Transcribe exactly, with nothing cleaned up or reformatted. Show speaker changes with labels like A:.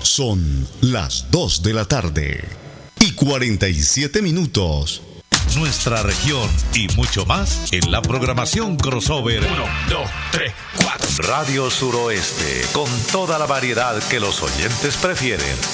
A: Son las dos de la tarde y cuarenta y siete minutos.
B: Nuestra región y mucho más en la programación crossover.
C: Uno, dos, tres, cuatro.
B: Radio Suroeste, con toda la variedad que los oyentes prefieren.